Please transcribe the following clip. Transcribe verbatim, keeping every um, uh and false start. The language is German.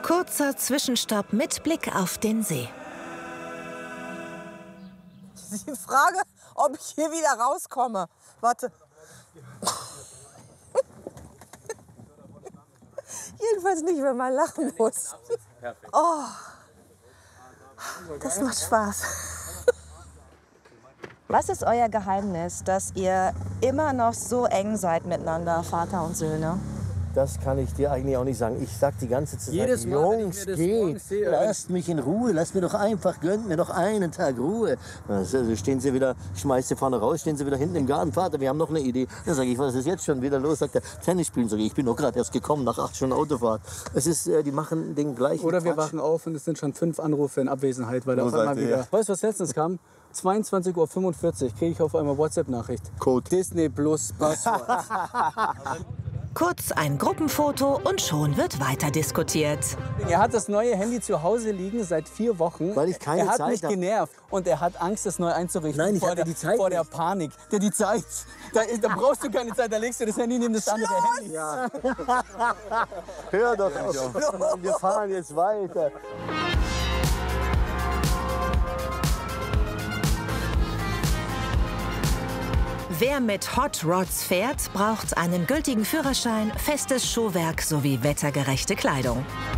Kurzer Zwischenstopp mit Blick auf den See. Die Frage, ob ich hier wieder rauskomme. Warte. Jedenfalls nicht, wenn man lachen muss. Oh, das macht Spaß. Was ist euer Geheimnis, dass ihr immer noch so eng seid miteinander, Vater und Söhne? Das kann ich dir eigentlich auch nicht sagen. Ich sag die ganze Zeit, Jedes Mal, Jungs, wenn ich mir das geht, morgens sehe, lasst mich in Ruhe, lasst mir doch einfach, gönnt mir doch einen Tag Ruhe. Also stehen sie wieder, schmeißt sie vorne raus, stehen sie wieder hinten im Garten. Vater, wir haben noch eine Idee. Dann sage ich, was ist jetzt schon wieder los? Sagt er, Tennis spielen. Sag ich, ich bin doch gerade erst gekommen nach acht Stunden Autofahrt. Es ist, äh, die machen den gleichen Oder wir Quatsch. wachen auf und es sind schon fünf Anrufe in Abwesenheit, weil da auf Oh, einmal Seite, wieder... ja. Weißt du, was letztens kam? zweiundzwanzig Uhr fünfundvierzig kriege ich auf einmal WhatsApp-Nachricht. Code. Disney Plus Passwort. Kurz ein Gruppenfoto und schon wird weiter diskutiert. Er hat das neue Handy zu Hause liegen seit vier Wochen. Weil ich keine Er hat Zeit mich hab. genervt und er hat Angst, das neu einzurichten. Nein, ich vor hatte der, die Zeit vor der nicht. Panik. Der die Zeit. Da, ist, da brauchst du keine Zeit, da legst du das Handy neben das andere Handy. Ja. Hör doch auf. Wir fahren jetzt weiter. Wer mit Hot Rods fährt, braucht einen gültigen Führerschein, festes Schuhwerk sowie wettergerechte Kleidung.